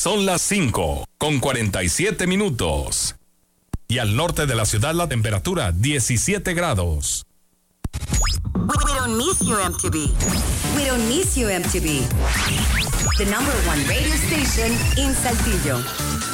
Son las 5:47. Y al norte de la ciudad la temperatura 17 grados. We don't miss you, MTV. We don't miss you, MTV. The #1 radio station in Saltillo.